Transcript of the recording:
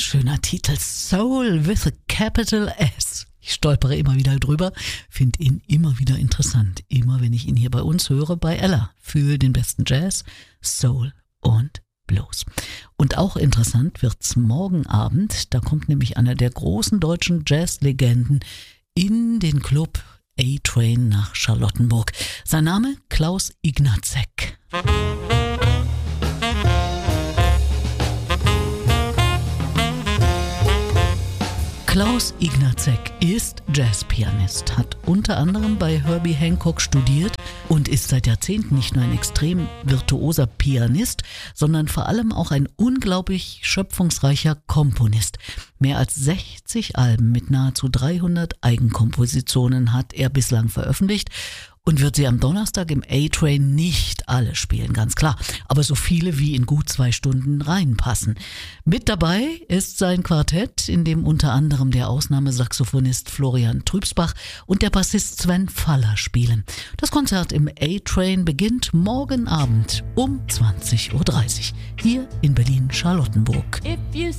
schöner Titel. Soul with a Capital S. Ich stolpere immer wieder drüber, finde ihn immer wieder interessant. Immer wenn ich ihn hier bei uns höre, bei Ella. Für den besten Jazz, Soul und Blues. Und auch interessant wird's morgen Abend. Da kommt nämlich einer der großen deutschen Jazzlegenden in den Club A-Train nach Charlottenburg. Sein Name Klaus Ignacek. Klaus Ignacek ist Jazzpianist, hat unter anderem bei Herbie Hancock studiert und ist seit Jahrzehnten nicht nur ein extrem virtuoser Pianist, sondern vor allem auch ein unglaublich schöpfungsreicher Komponist. Mehr als 60 Alben mit nahezu 300 Eigenkompositionen hat er bislang veröffentlicht und wird sie am Donnerstag im A-Train nicht alle spielen, ganz klar, aber so viele wie in gut 2 Stunden reinpassen. Mit dabei ist sein Quartett, in dem unter anderem der Ausnahmesaxophonist Florian Trübsbach und der Bassist Sven Faller spielen. Das Konzert im A-Train beginnt morgen Abend um 20.30 Uhr hier in Berlin-Charlottenburg. If you